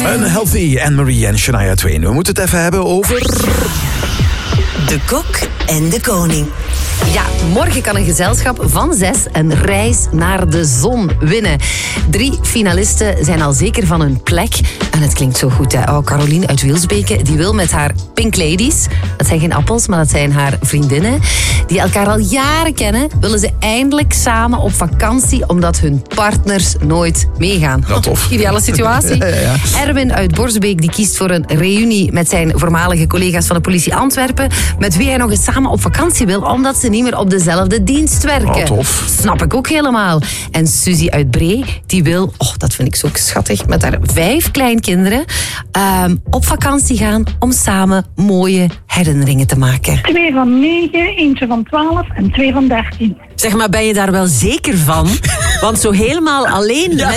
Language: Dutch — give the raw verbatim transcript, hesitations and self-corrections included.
Een healthy Anne-Marie en Shania Twain. We moeten het even hebben over... De Kok en de Koning. Ja, morgen kan een gezelschap van zes een reis naar de zon winnen. Drie finalisten zijn al zeker van hun plek. En het klinkt zo goed, hè. Oh, Caroline uit Wielsbeke, die wil met haar Pink Ladies... dat zijn geen appels, maar dat zijn haar vriendinnen... die elkaar al jaren kennen... willen ze eindelijk samen op vakantie... omdat hun partners nooit meegaan. Dat tof. Ideale situatie. Ja, ja, ja. Erwin uit Borsbeek die kiest voor een reunie... met zijn voormalige collega's van de politie Antwerpen... met wie hij nog eens samen op vakantie wil... omdat ze niet meer op dezelfde dienst werken. Oh, tof. Snap ik ook helemaal. En Suzy uit Bree, die wil, oh, dat vind ik zo schattig, met haar vijf kleinkinderen um, op vakantie gaan om samen mooie herinneringen te maken. Twee van negen, eentje van twaalf en twee van dertien. Zeg maar, ben je daar wel zeker van? Want zo helemaal alleen... Ja.